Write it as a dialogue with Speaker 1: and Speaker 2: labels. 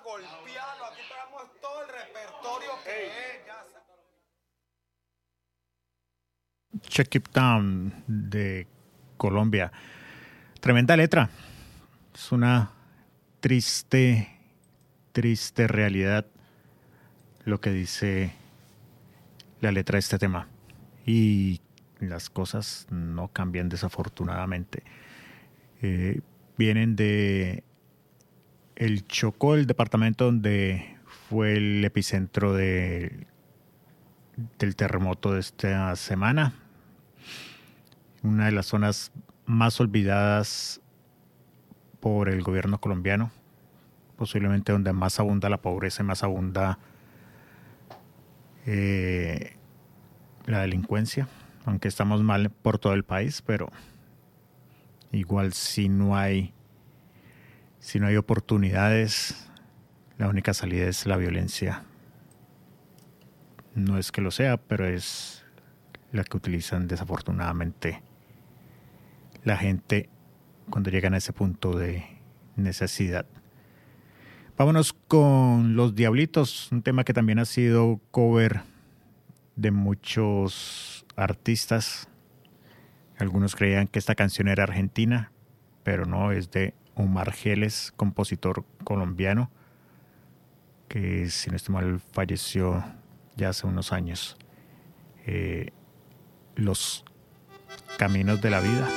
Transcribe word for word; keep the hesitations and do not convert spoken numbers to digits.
Speaker 1: golpearlo. Aquí traemos todo el repertorio que es. Ya se...
Speaker 2: Check It Down de Colombia. Tremenda letra. Es una triste, triste realidad lo que dice la letra de este tema. Y las cosas no cambian desafortunadamente. Eh, vienen de el Chocó, el departamento donde fue el epicentro de, del terremoto de esta semana. Una de las zonas más olvidadas por el gobierno colombiano, posiblemente donde más abunda la pobreza y más abunda eh, la delincuencia, aunque estamos mal por todo el país, pero igual si no hay si no hay oportunidades, la única salida es la violencia. No es que lo sea, pero es la que utilizan desafortunadamente la gente cuando llegan a ese punto de necesidad. Vámonos con Los Diablitos, un tema que también ha sido cover de muchos artistas. Algunos creían que esta canción era argentina, pero no, es de Omar Geles, compositor colombiano, que si no estoy mal falleció ya hace unos años. Eh, Los Caminos de la Vida.